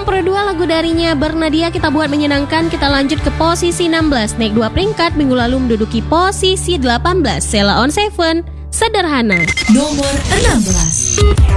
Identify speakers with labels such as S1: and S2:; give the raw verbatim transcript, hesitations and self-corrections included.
S1: Nomor dua lagu darinya Bernadia, Kita Buat Menyenangkan. Kita lanjut ke posisi enam belas, naik dua peringkat, minggu lalu menduduki posisi delapan belas. Sheila on Seven, Sederhana.
S2: Nomor enam belas.